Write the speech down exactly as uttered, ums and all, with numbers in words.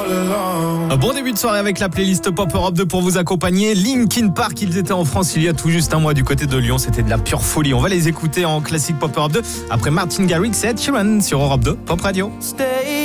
Un bon début de soirée avec la playlist Pop Europe deux pour vous accompagner. Linkin Park, ils étaient en France il y a tout juste un mois du côté de Lyon. C'était de la pure folie. On va les écouter en classique Pop Europe deux après Martin Garrix et Ed Sheeran sur Europe deux Pop Radio. Stay